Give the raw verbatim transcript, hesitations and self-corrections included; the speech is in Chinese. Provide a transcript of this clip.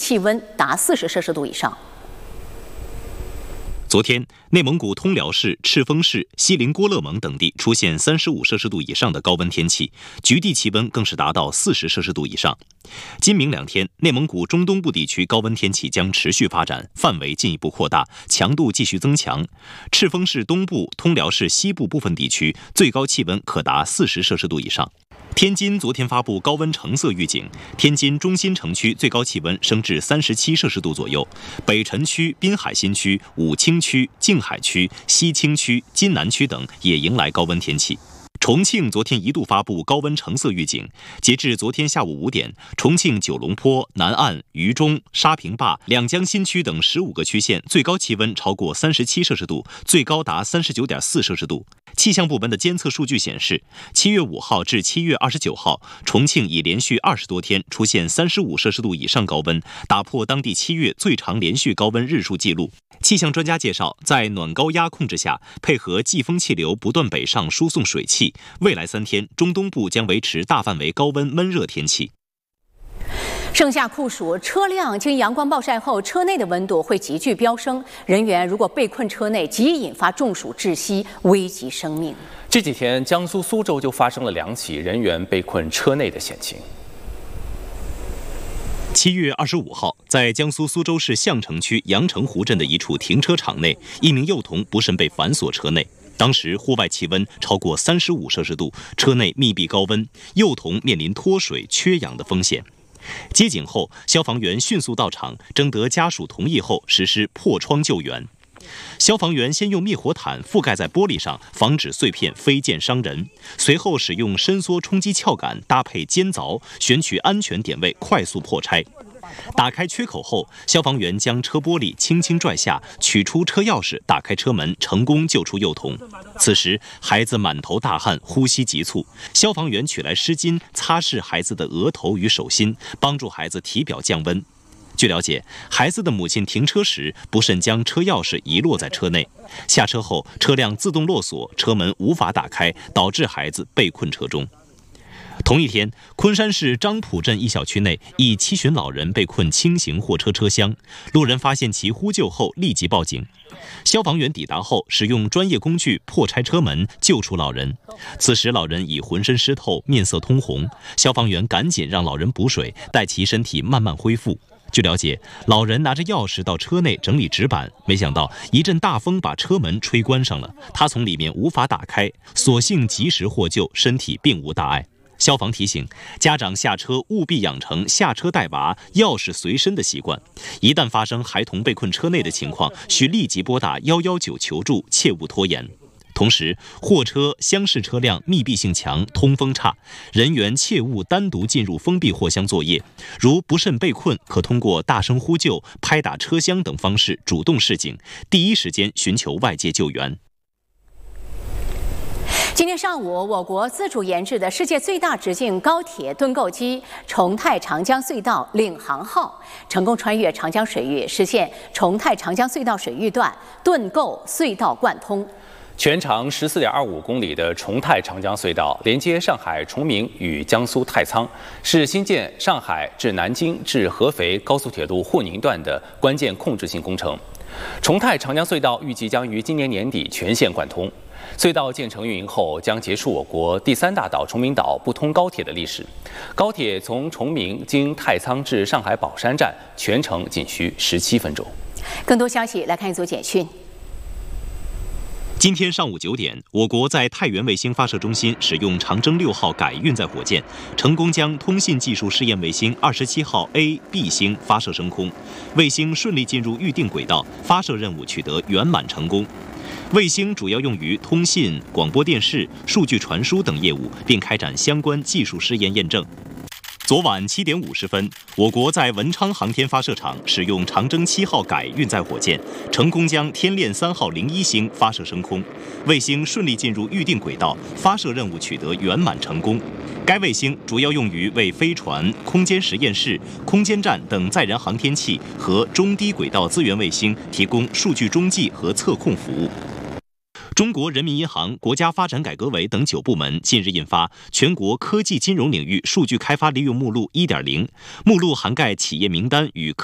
气温达四十摄氏度以上。 昨天，内蒙古通辽市、赤峰市、锡林郭勒盟等地出现三十五摄氏度以上的高温天气，局地气温更是达到四十摄氏度以上。今明两天，内蒙古中东部地区高温天气将持续发展，范围进一步扩大，强度继续增强。赤峰市东部、通辽市西部部分地区最高气温可达四十摄氏度以上。天津昨天发布高温橙色预警，天津中心城区最高气温升至三十七摄氏度左右，北辰区、滨海新区、武清区、静海区、西青区、津南区等也迎来高温天气。重庆昨天一度发布高温橙色预警，截至昨天下午五点，重庆九龙坡、南岸、渝中、沙坪坝、两江新区等十五个区县最高气温超过三十七摄氏度，最高达三十九点四摄氏度。气象部门的监测数据显示，七月五号至七月二十九号，重庆已连续二十多天出现三十五摄氏度以上高温，打破当地七月最长连续高温日数记录。气象专家介绍，在暖高压控制下，配合季风气流不断北上输送水汽，未来三天中东部将维持大范围高温闷热天气。 盛夏酷暑，车辆经阳光暴晒后，车内的温度会急剧飙升，人员如果被困车内，极易引发中暑窒息，危及生命。 这几天，江苏苏州就发生了两起人员被困车内的险情。 七月二十五号，在江苏苏州市相城区阳澄湖镇的一处停车场内，一名幼童不慎被反锁车内。当时户外气温超过三十五摄氏度，车内密闭高温，幼童面临脱水、缺氧的风险。接警后，消防员迅速到场，征得家属同意后实施破窗救援。消防员先用灭火毯覆盖在玻璃上，防止碎片飞溅伤人。随后使用伸缩冲击撬杆搭配尖凿，选取安全点位，快速破拆。打开缺口后，消防员将车玻璃轻轻拽下，取出车钥匙，打开车门，成功救出幼童。此时，孩子满头大汗，呼吸急促。消防员取来湿巾擦拭孩子的额头与手心，帮助孩子体表降温。据了解，孩子的母亲停车时不慎将车钥匙遗落在车内，下车后车辆自动落锁，车门无法打开，导致孩子被困车中。同一天，昆山市张浦镇一小区内，一七旬老人被困轻型货车车厢，路人发现其呼救后立即报警。消防员抵达后，使用专业工具破拆车门，救出老人。此时老人已浑身湿透，面色通红，消防员赶紧让老人补水，待其身体慢慢恢复。据了解，老人拿着钥匙到车内整理纸板，没想到一阵大风把车门吹关上了，他从里面无法打开，所幸及时获救，身体并无大碍。消防提醒家长下车务必养成下车带娃、钥匙随身的习惯，一旦发生孩童被困车内的情况，需立即拨打一一九求助，切勿拖延。同时，货车、厢式车辆密闭性强，通风差，人员切勿单独进入封闭货箱作业。如不慎被困，可通过大声呼救、拍打车厢等方式主动示警，第一时间寻求外界救援。 今天上午，我国自主研制的世界最大直径高铁盾构机重泰长江隧道领航号成功穿越长江水域，实现重泰长江隧道水域段盾构隧道贯通。 全长十四点二五公里的重泰长江隧道连接上海崇明与江苏太仓，是新建上海至南京至合肥高速铁路沪宁段的关键控制性工程。重泰长江隧道预计将于今年年底全线贯通。隧道建成运营后，将结束我国第三大岛崇明岛不通高铁的历史。高铁从崇明经太仓至上海宝山站，全程仅需十七分钟。 更多消息来看一组简讯。 今天上午九点，我国在太原卫星发射中心使用长征六号改运载火箭，成功将通信技术试验卫星二十七号 A、B 星发射升空，卫星顺利进入预定轨道，发射任务取得圆满成功。卫星主要用于通信、广播电视、数据传输等业务，并开展相关技术试验验证。昨晚七点五十分，我国在文昌航天发射场使用长征七号改运载火箭，成功将天链三号零一星发射升空，卫星顺利进入预定轨道，发射任务取得圆满成功。该卫星主要用于为飞船、空间实验室、空间站等载人航天器和中低轨道资源卫星提供数据中继和测控服务。中国人民银行、国家发展改革委等九部门近日印发《全国科技金融领域数据开发利用目录 一点零》，目录涵盖企业名单与科